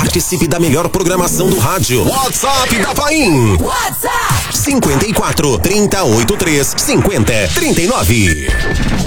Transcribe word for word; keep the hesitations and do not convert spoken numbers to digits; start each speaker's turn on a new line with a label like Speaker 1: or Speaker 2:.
Speaker 1: Participe da melhor programação do rádio. WhatsApp da Paim. WhatsApp cinquenta e quatro, trinta, oitenta e três, cinquenta, trinta e nove.